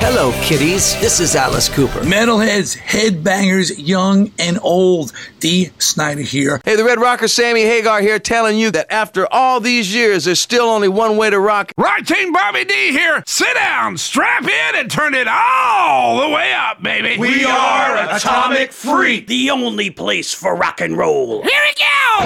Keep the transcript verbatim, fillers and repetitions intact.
Hello, kiddies. This is Alice Cooper. Metalheads, headbangers, young and old. Dee Snider here. Hey, the Red Rocker, Sammy Hagar here, telling you that after all these years, there's still only one way to rock. Rock Team Bobby D here. Sit down, strap in, and turn it all the way up, baby. We are Atomic Freak, the only place for rock and roll. Here we go!